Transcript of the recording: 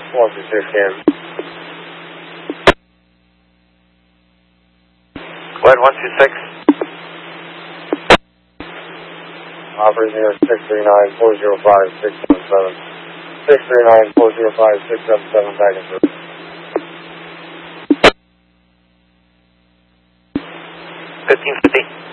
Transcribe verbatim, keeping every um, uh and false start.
one two six Cam. Go ahead, one two six. Operator here, six three nine, four zero five, six seven seven. six three nine, four zero five, six seven seven, back and forth. fifteen fifty.